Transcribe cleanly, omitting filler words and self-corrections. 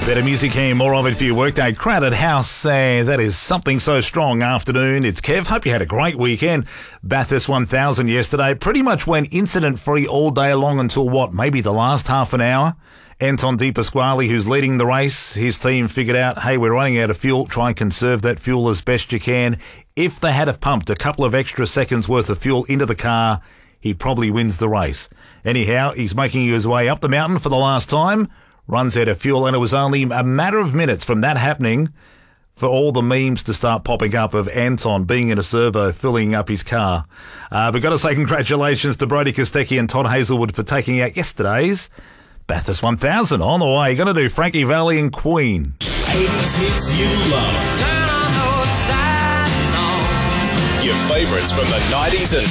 Better music here, more of it for your workday. Crowded house, that is something so strong afternoon. It's Kev. Hope you had a great weekend. Bathurst 1000 yesterday. Pretty much went incident-free all day long until maybe the last half an hour. Anton De Pasquale, who's leading the race, his team figured out, hey, we're running out of fuel. Try and conserve that fuel as best you can. If they had have pumped a couple of extra seconds worth of fuel into the car, he probably wins the race. Anyhow, he's making his way up the mountain for the last time. Runs out of fuel, and it was only a matter of minutes from that happening for all the memes to start popping up of Anton being in a servo filling up his car. We've got to say congratulations to Brodie Kostecki and Todd Hazelwood for taking out yesterday's Bathurst 1000. On the way, going to do Frankie Valli and Queen. 80s hits you love. Turn on those sad songs. Your favourites from the 90s and